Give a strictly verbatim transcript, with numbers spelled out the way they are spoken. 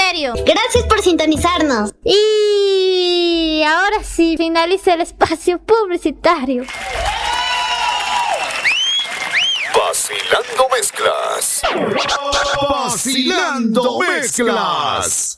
serio. Gracias por sintonizarnos. Y ahora sí, finaliza el espacio publicitario. Vacilando Mezclas. Vacilando Mezclas.